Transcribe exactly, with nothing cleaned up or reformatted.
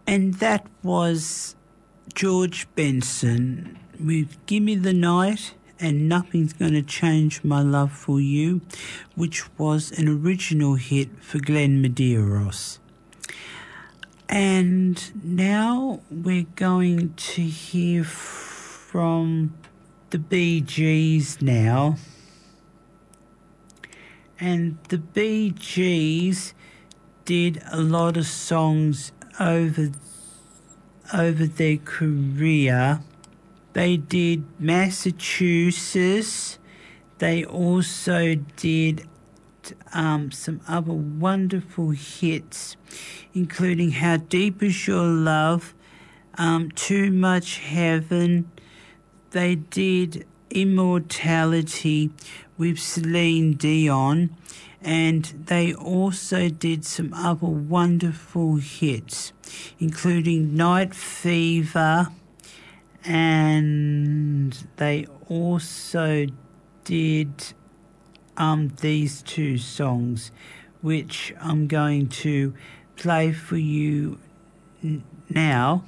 And that was George Benson with Gimme the Night and Nothing's Gonna Change My Love for You, which was an original hit for Glenn Medeiros. And now we're going to hear from the Bee Gees now. And the Bee Gees did a lot of songs over over their career. They did Massachusetts. They also did um, some other wonderful hits, including How Deep Is Your Love, um, Too Much Heaven. They did Immortality with Celine Dion, and they also did some other wonderful hits, including Night Fever, and they also did um, these two songs, which I'm going to play for you n- now.